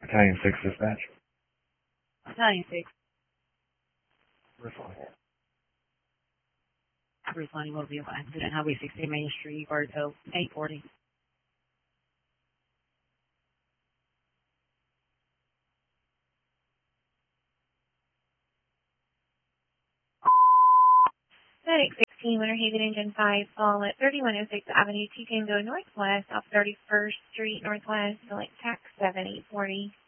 Battalion 6 dispatch. Battalion 6. Respond. Responding motor vehicle accident, Highway 60 Main Street, Bartow, 840. Medic 16, Winter Haven Engine 5, fall at 3106 Avenue, T Tango Northwest, off 31st Street Northwest, select tax 7840.